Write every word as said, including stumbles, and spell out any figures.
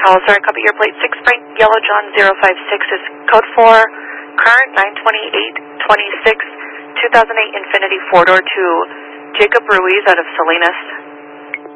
Oh, sorry, copy your plate. six Frank Yellow John zero five six is code four, current nine twenty-eight twenty-six, two thousand eight Infinity four door to Jacob Ruiz out of Salinas.